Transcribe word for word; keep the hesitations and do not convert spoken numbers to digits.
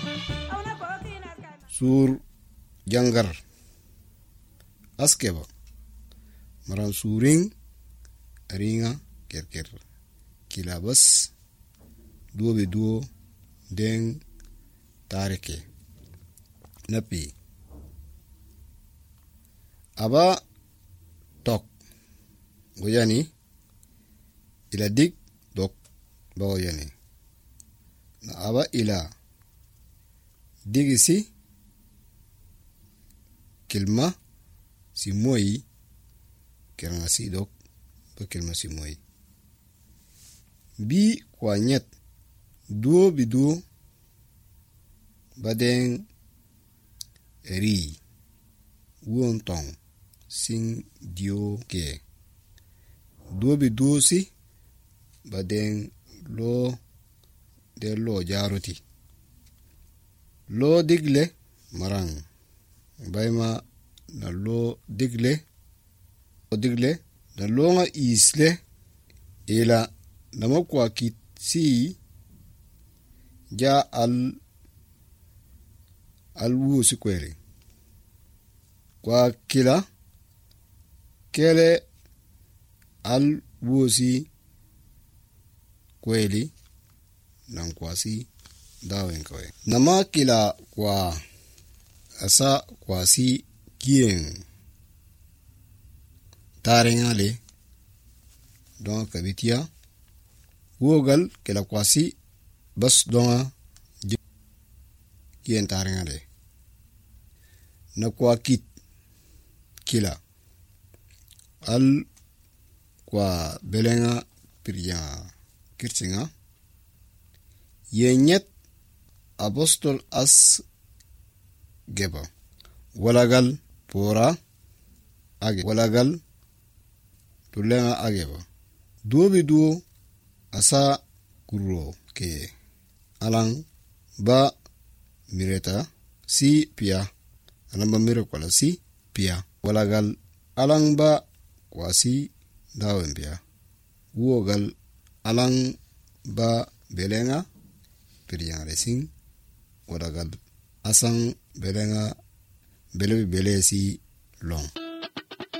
sur jangar askeba maran suring ringa kerker kilabas duo be duo den tarike napi aba tok goyani ila dik dok bawoyani na aba ila digisi kilma si moyi keranga si dok ba kilma si moyi bi kwa nyet duo bi duo baden ri won tong sing dio ke duo bi duo si baden lo de lo jaroti lo digle marang bayma na lo digle o digle na lo nga isle ila nama kwa kit si ja al al wu si kwere kwa kila kele al wu si kweli nan kwa si dawen kwe nama kila kwa asa kwa si kien tarengale don kabitia wogal kila kwa si bas donga kien tarengale na kwa kit kila al kwa belenga pirya kirtinga yenyet apostol as geba walagal pora age walagal tulenga ageba duobi duo asa kuro ke alang ba mireta si pia alamba mire kwala si pia walagal alang ba kwasi dawen pia wogal alang ba belenga pirya resing walagal asang belenga bele bele si long